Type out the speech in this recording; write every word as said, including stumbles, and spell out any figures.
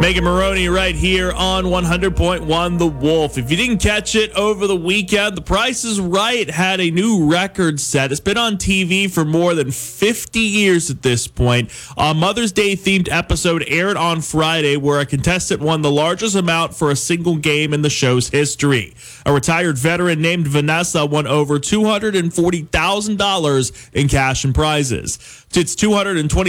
Megan Maroney right here on one hundred point one The Wolf. If you didn't catch it over the weekend, The Price is Right had a new record set. It's been on T V for more than fifty years at this point. A Mother's Day themed episode aired on Friday where a contestant won the largest amount for a single game in the show's history. A retired veteran named Vanessa won over two hundred forty thousand dollars in cash and prizes. It's two hundred twenty